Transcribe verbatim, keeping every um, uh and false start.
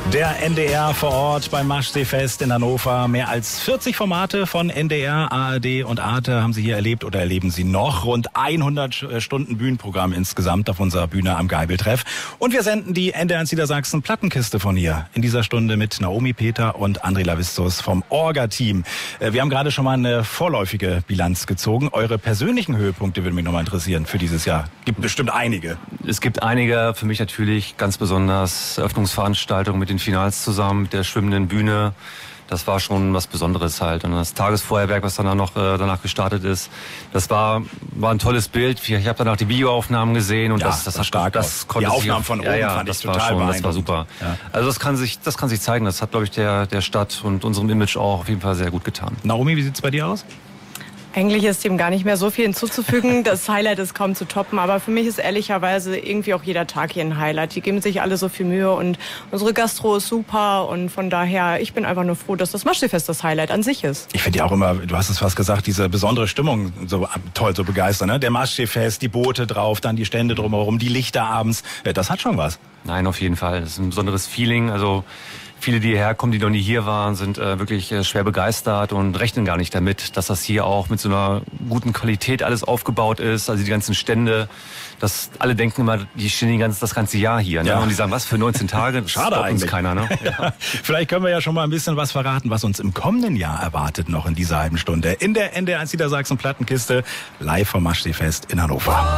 Der N D R vor Ort beim Maschseefest in Hannover. Mehr als vierzig Formate von N D R, A R D und Arte haben Sie hier erlebt oder erleben Sie noch. Rund hundert Stunden Bühnenprogramm insgesamt auf unserer Bühne am Geibeltreff. Und wir senden die N D R Niedersachsen Plattenkiste von hier. In dieser Stunde mit Naomi Peter und André Lavistus vom Orga-Team. Wir haben gerade schon mal eine vorläufige Bilanz gezogen. Eure persönlichen Höhepunkte würden mich nochmal interessieren für dieses Jahr. Gibt bestimmt einige. Es gibt einige, für mich natürlich ganz besonders Eröffnungsveranstaltungen mit den Finals zusammen, mit der schwimmenden Bühne. Das war schon was Besonderes halt. Und das Tagesfeuerwerk, was dann noch äh, danach gestartet ist, das war war ein tolles Bild. Ich habe danach die Videoaufnahmen gesehen und ja, das das hat stark. Das konnte die Aufnahmen sich, von oben ja, ja, fand ich das total war schon, beeindruckend. Das war super. Ja. Also das kann sich das kann sich zeigen. Das hat, glaube ich, der der Stadt und unserem Image auch auf jeden Fall sehr gut getan. Naomi, wie sieht's bei dir aus? Eigentlich ist dem gar nicht mehr so viel hinzuzufügen. Das Highlight ist kaum zu toppen. Aber für mich ist ehrlicherweise irgendwie auch jeder Tag hier ein Highlight. Die geben sich alle so viel Mühe und unsere Gastro ist super. Und von daher, ich bin einfach nur froh, dass das Maschseefest das Highlight an sich ist. Ich finde ja auch immer, du hast es fast gesagt, diese besondere Stimmung so toll, so begeistern. Ne? Der Maschseefest, die Boote drauf, dann die Stände drumherum, die Lichter abends. Das hat schon was. Nein, auf jeden Fall. Das ist ein besonderes Feeling. Also viele, die hierher kommen, die noch nie hier waren, sind äh, wirklich äh, schwer begeistert und rechnen gar nicht damit, dass das hier auch mit so einer guten Qualität alles aufgebaut ist. Also die ganzen Stände, dass alle denken immer, die stehen die ganze, das ganze Jahr hier. Ne? Ja. Und die sagen, was für neunzehn Tage? Das Schade eigentlich. Uns keiner. Ne? Ja. Vielleicht können wir ja schon mal ein bisschen was verraten, was uns im kommenden Jahr erwartet noch in dieser halben Stunde. In der N D R Niedersachsen Plattenkiste, live vom Maschseefest in Hannover.